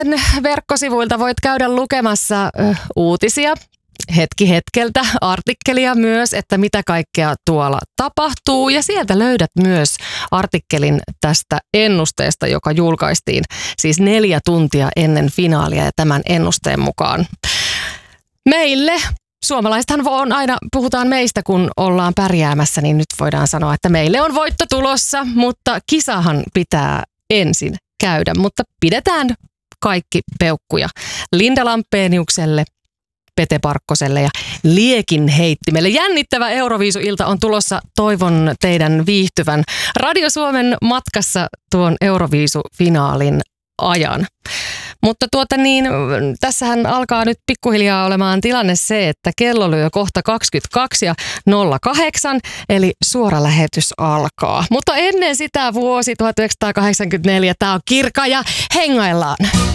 Verkkosivuilta voit käydä lukemassa uutisia. Hetki hetkeltä artikkelia myös, että mitä kaikkea tuolla tapahtuu. Ja sieltä löydät myös artikkelin tästä ennusteesta, joka julkaistiin siis 4 tuntia ennen finaalia ja tämän ennusteen mukaan. Meille, suomalaisethan on aina, puhutaan meistä kun ollaan pärjäämässä, niin nyt voidaan sanoa, että meille on voitto tulossa, mutta kisahan pitää ensin käydä. Mutta pidetään kaikki peukkuja Linda Lampeniukselle, Pete Parkkoselle ja Liekin heittimelle. Jännittävä Euroviisu-ilta on tulossa. Toivon teidän viihtyvän Radio Suomen matkassa tuon Euroviisu-finaalin ajan. Mutta tässähän alkaa nyt pikkuhiljaa olemaan tilanne se, että kello lyö kohta 22:08, eli suora lähetys alkaa. Mutta ennen sitä vuosi 1984, tää on Kirka ja hengaillaan.